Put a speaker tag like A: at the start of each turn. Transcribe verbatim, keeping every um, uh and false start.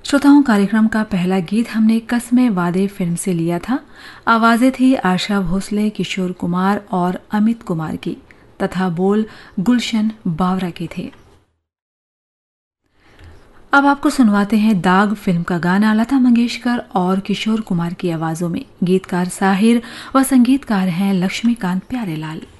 A: श्रोताओं, कार्यक्रम का पहला गीत हमने कसमे वादे फिल्म से लिया था। आवाजें थी आशा भोसले, किशोर कुमार और अमित कुमार की, तथा बोल गुलशन बावरा के थे। अब आपको सुनवाते हैं दाग फिल्म का गाना लता मंगेशकर और किशोर कुमार की आवाजों में। गीतकार साहिर व संगीतकार हैं लक्ष्मीकांत प्यारेलाल।